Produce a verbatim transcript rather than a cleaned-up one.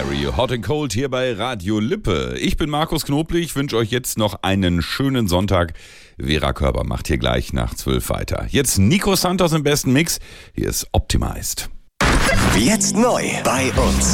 Mary, Hot and Cold hier bei Radio Lippe. Ich bin Markus Knoblich, wünsche euch jetzt noch einen schönen Sonntag. Vera Körber macht hier gleich nach zwölf weiter. Jetzt Nico Santos im besten Mix. Hier ist Optimized. Jetzt neu bei uns.